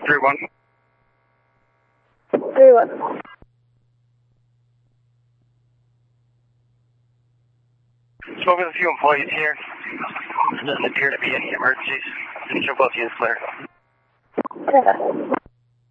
3-1. 3-1. Spoke with a few employees here. Doesn't appear to be any emergencies. Just show both units clear. Yeah.